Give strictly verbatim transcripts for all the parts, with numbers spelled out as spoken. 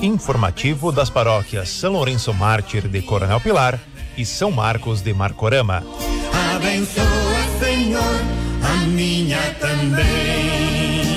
informativo das paróquias São Lourenço Mártir de Coronel Pilar e São Marcos de Marcorama. Abençoa, Senhor, a minha também.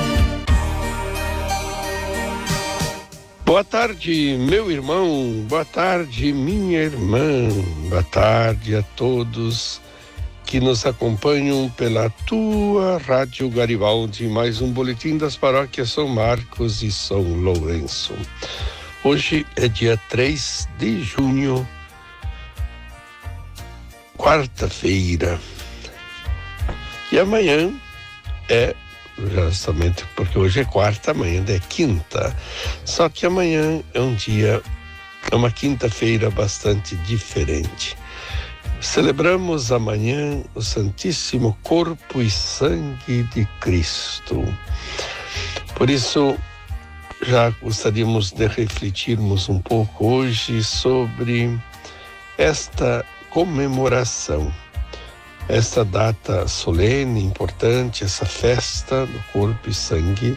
Boa tarde, meu irmão, boa tarde, minha irmã, boa tarde a todos que nos acompanham pela tua Rádio Garibaldi, mais um boletim das paróquias São Marcos e São Lourenço. Hoje é dia três de junho, quarta-feira, e amanhã é justamente porque hoje é quarta, amanhã é quinta. Só que amanhã é um dia, é uma quinta-feira bastante diferente. Celebramos amanhã o Santíssimo Corpo e Sangue de Cristo. Por isso, já gostaríamos de refletirmos um pouco hoje sobre esta comemoração. Esta data solene, importante, essa festa do corpo e sangue,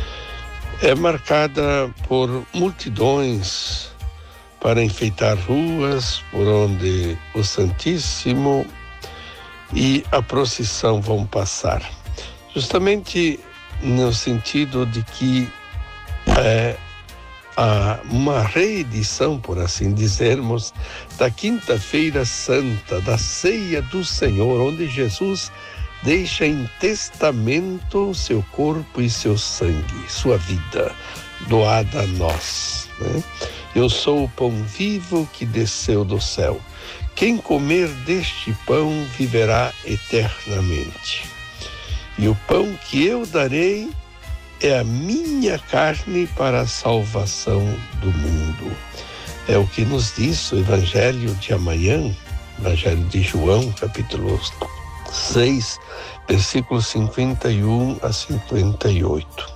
é marcada por multidões para enfeitar ruas por onde o Santíssimo e a procissão vão passar. Justamente no sentido de que é a, uma reedição, por assim dizermos, da Quinta-feira Santa, da Ceia do Senhor, onde Jesus deixa em testamento seu corpo e seu sangue, sua vida, doada a nós, né? Eu sou o pão vivo que desceu do céu. Quem comer deste pão viverá eternamente. E o pão que eu darei é a minha carne para a salvação do mundo. É o que nos diz o Evangelho de amanhã, Evangelho de João, capítulo seis, versículos cinquenta e um a cinquenta e oito.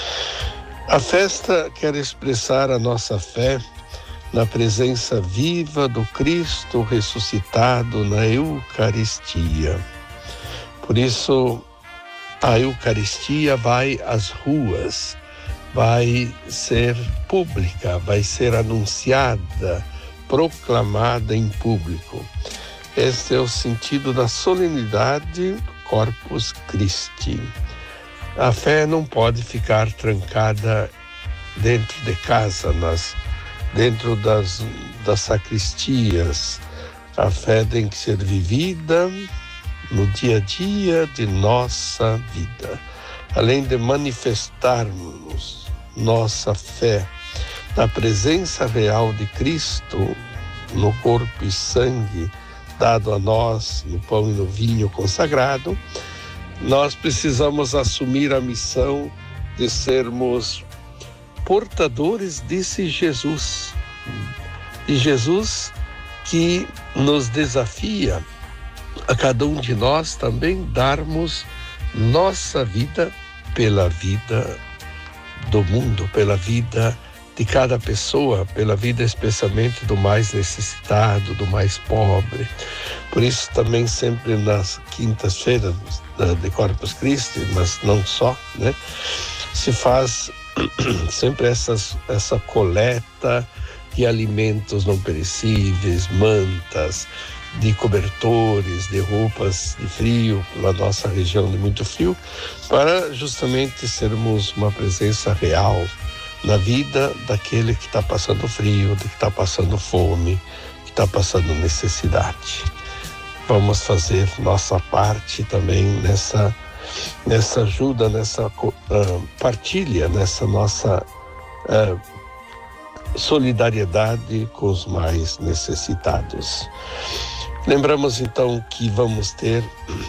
A festa quer expressar a nossa fé na presença viva do Cristo ressuscitado na Eucaristia. Por isso, a Eucaristia vai às ruas, vai ser pública, vai ser anunciada, proclamada em público. Este é o sentido da solenidade do Corpus Christi. A fé não pode ficar trancada dentro de casa, nas, dentro das, das sacristias. A fé tem que ser vivida no dia a dia de nossa vida. Além de manifestarmos nossa fé na presença real de Cristo, no corpo e sangue dado a nós, no pão e no vinho consagrado, nós precisamos assumir a missão de sermos portadores desse Jesus, de Jesus que nos desafia a cada um de nós também darmos nossa vida pela vida do mundo, pela vida de cada pessoa, pela vida especialmente do mais necessitado, do mais pobre. Por isso também sempre nas quintas-feiras de Corpus Christi, mas não só, né, se faz sempre essas, essa coleta de alimentos não perecíveis, mantas, de cobertores, de roupas de frio, na nossa região de muito frio, para justamente sermos uma presença real na vida daquele que está passando frio, que está passando fome, que está passando necessidade. Vamos fazer nossa parte também nessa, nessa ajuda, nessa uh, partilha, nessa nossa uh, solidariedade com os mais necessitados. Lembramos então que vamos ter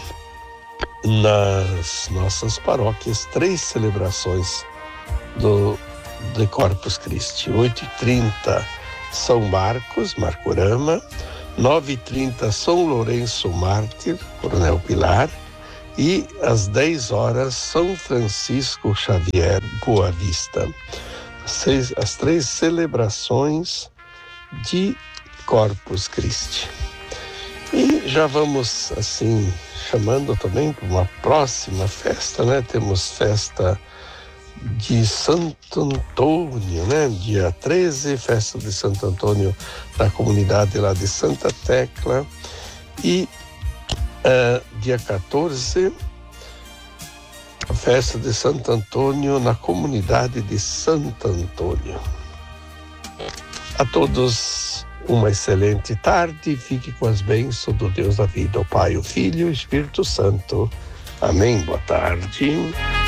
nas nossas paróquias três celebrações do de Corpus Christi. oito e trinta São Marcos, Marcorama, nove e trinta São Lourenço Mártir, Coronel Pilar, e às dez horas São Francisco Xavier, Boa Vista. Seis, as três celebrações de Corpus Christi. E já vamos, assim, chamando também para uma próxima festa, né? Temos festa de Santo Antônio, né? Dia treze, festa de Santo Antônio na comunidade lá de Santa Tecla. E uh, dia quatorze, festa de Santo Antônio na comunidade de Santo Antônio. A todos uma excelente tarde. Fique com as bênçãos do Deus da vida, o Pai, o Filho e o Espírito Santo. Amém. Boa tarde.